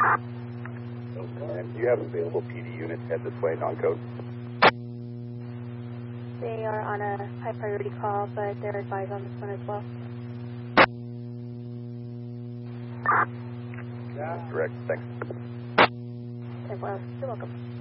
And do you have available PD units head this way, non-code? They are on a high priority call, but they're advised on this one as well. Direct, thanks. Okay, well, you're welcome.